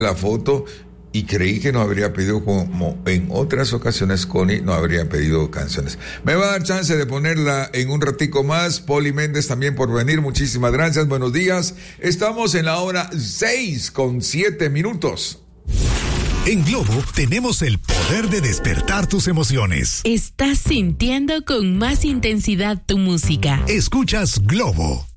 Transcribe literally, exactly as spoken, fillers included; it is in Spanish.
la foto y creí que nos habría pedido, como en otras ocasiones, Connie nos habría pedido canciones. Me va a dar chance de ponerla en un ratico más. Poli Méndez también por venir, muchísimas gracias, buenos días. Estamos en la hora seis con siete minutos. En Globo tenemos el poder de despertar tus emociones. Estás sintiendo con más intensidad tu música. Escuchas Globo.